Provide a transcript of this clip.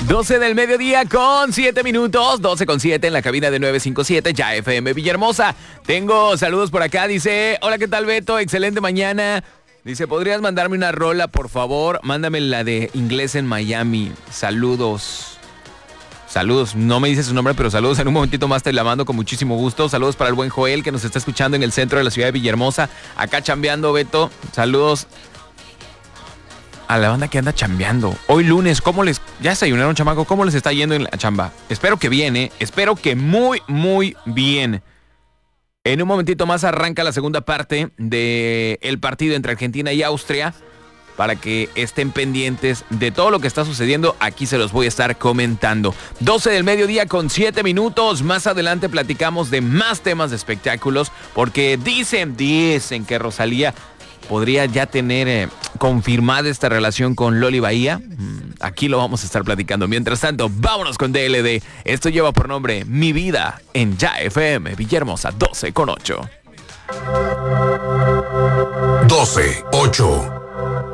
12 del mediodía con 7 minutos, 12 con 7 en la cabina de 957, ya FM Villahermosa. Tengo saludos por acá, dice, hola, ¿qué tal, Beto? Excelente mañana. Dice, ¿podrías mandarme una rola, por favor? Mándame la de Inglés en Miami. Saludos. Saludos, no me dice su nombre, pero saludos. En un momentito más te la mando con muchísimo gusto. Saludos para el buen Joel, que nos está escuchando en el centro de la ciudad de Villahermosa. Acá chambeando, Beto. Saludos a la banda que anda chambeando. Hoy lunes, ¿cómo les... ya desayunaron, chamaco? ¿Cómo les está yendo en la chamba? Espero que bien, ¿eh? Espero que muy, muy bien. En un momentito más arranca la segunda parte del partido entre Argentina y Austria. Para que estén pendientes de todo lo que está sucediendo, aquí se los voy a estar comentando. 12 del mediodía con 7 minutos. Más adelante platicamos de más temas de espectáculos. Porque dicen que Rosalía podría ya tener confirmada esta relación con Loli Bahía. Aquí lo vamos a estar platicando. Mientras tanto, vámonos con DLD. Esto lleva por nombre Mi Vida en Ya FM Villahermosa 12 con 8. 12, 8.